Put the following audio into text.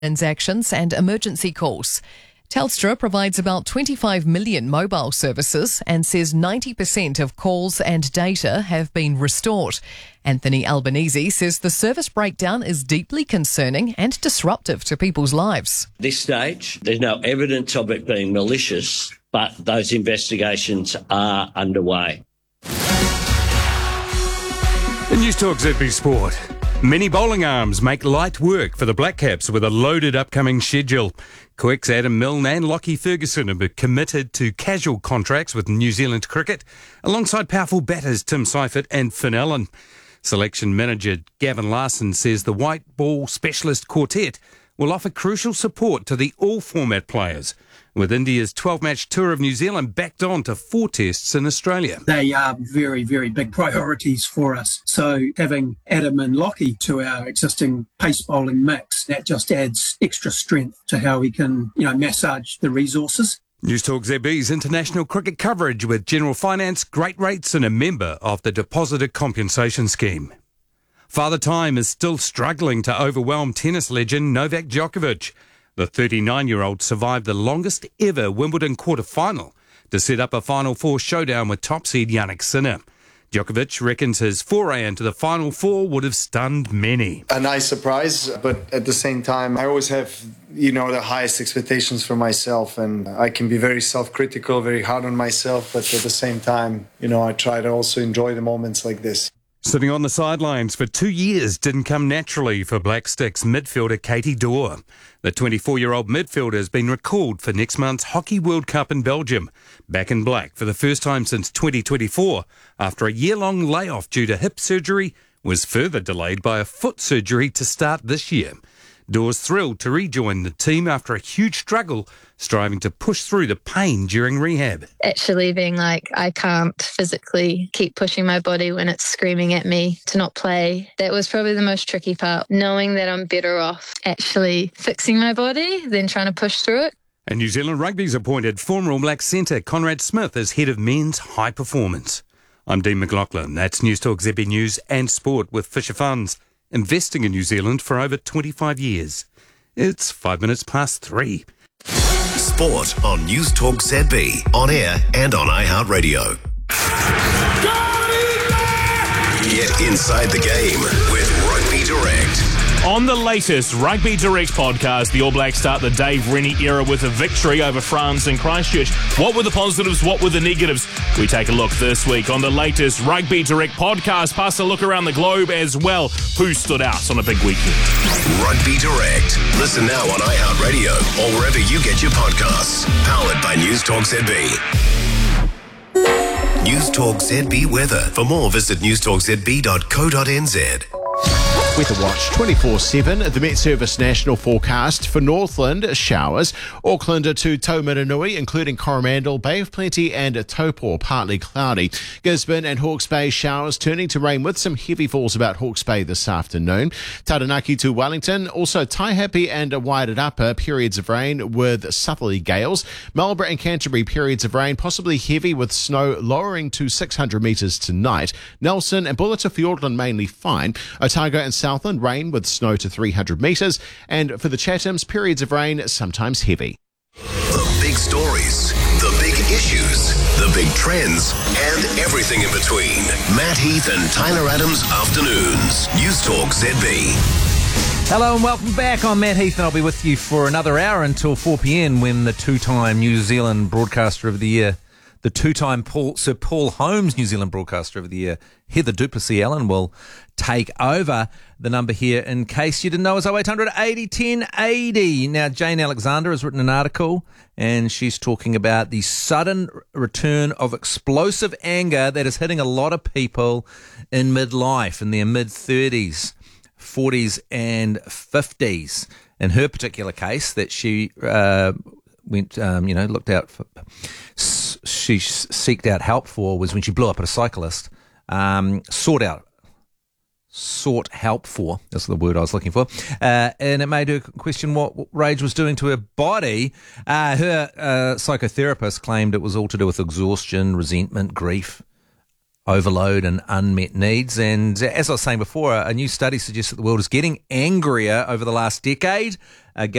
transactions and emergency calls. Telstra provides about 25 million mobile services and says 90% of calls and data have been restored. Anthony Albanese says the service breakdown is deeply concerning and disruptive to people's lives. At this stage, there's no evidence of it being malicious, but those investigations are underway. In News Talk ZB Sport, many bowling arms make light work for the Black Caps with a loaded upcoming schedule. Quicks Adam Milne and Lockie Ferguson have been committed to casual contracts with New Zealand cricket, alongside powerful batters Tim Seifert and Finn Allen. Selection manager Gavin Larson says the white ball specialist quartet will offer crucial support to the all-format players, with India's 12-match tour of New Zealand backed on to 4 tests in Australia. They are very, very big priorities for us. So having Adam and Lockie to our existing pace bowling mix, that just adds extra strength to how we can, massage the resources. News Talk ZB's international cricket coverage with General Finance, great rates and a member of the Depositor Compensation Scheme. Father Time is still struggling to overwhelm tennis legend Novak Djokovic. The 39-year-old survived the longest ever Wimbledon quarter-final to set up a Final Four showdown with top seed Jannik Sinner. Djokovic reckons his foray into the Final Four would have stunned many. A nice surprise, but at the same time, I always have, the highest expectations for myself, and I can be very self-critical, very hard on myself, but at the same time, I try to also enjoy the moments like this. Sitting on the sidelines for 2 years didn't come naturally for Black Sticks midfielder Katie Dorr. The 24-year-old midfielder has been recalled for next month's Hockey World Cup in Belgium, back in black for the first time since 2024, after a year-long layoff due to hip surgery was further delayed by a foot surgery to start this year. Dorr's thrilled to rejoin the team after a huge struggle, striving to push through the pain during rehab. Actually being like, I can't physically keep pushing my body when it's screaming at me to not play. That was probably the most tricky part, knowing that I'm better off actually fixing my body than trying to push through it. And New Zealand Rugby's appointed former All Black centre Conrad Smith as head of men's high performance. I'm Dean McLaughlin. That's News Talk ZB News and Sport with Fisher Funds, investing in New Zealand for over 25 years. It's 3:05. Sport on News Talk ZB, on air and on iHeartRadio. Get inside the game with Rugby Direct. On the latest Rugby Direct podcast, the All Blacks start the Dave Rennie era with a victory over France in Christchurch. What were the positives? What were the negatives? We take a look this week on the latest Rugby Direct podcast, plus a look around the globe as well. Who stood out on a big weekend? Rugby Direct. Listen now on iHeartRadio or wherever you get your podcasts. Powered by News Talk ZB. News Talk ZB weather. For more, visit newstalkzb.co.nz. Weather Watch 24/7, the Met Service national forecast for Northland, showers. Auckland to Taumarunui, including Coromandel, Bay of Plenty and Taupo, partly cloudy. Gisborne and Hawke's Bay, showers turning to rain with some heavy falls about Hawke's Bay this afternoon. Taranaki to Wellington, also Taihape and Wairarapa, periods of rain with southerly gales. Marlborough and Canterbury, periods of rain, possibly heavy with snow lowering to 600 metres tonight. Nelson and Bulletin Fiordland mainly fine. Otago and Southland, rain with snow to 300 metres. And for the Chathams, periods of rain, sometimes heavy. The big stories, the big issues, the big trends, and everything in between. Matt Heath and Tyler Adams Afternoons. News Talk ZB. Hello and welcome back. I'm Matt Heath and I'll be with you for another hour until 4 p.m. when the two-time New Zealand Broadcaster of the Year, the two-time Sir Paul Holmes New Zealand Broadcaster of the Year, Heather Duplessis-Allen, will take over. The number here, in case you didn't know, is 0800 80 10 80. Now, Jane Alexander has written an article and she's talking about the sudden return of explosive anger that is hitting a lot of people in midlife, in their mid-30s, 40s and 50s. In her particular case, that she looked out for, she seeked out help for, was when she blew up at a cyclist. Sought help for, that's the word I was looking for, and it made her question what rage was doing to her body. Her psychotherapist claimed it was all to do with exhaustion, resentment, grief. overload and unmet needs. And as I was saying before, a new study suggests that the world is getting angrier over the last decade.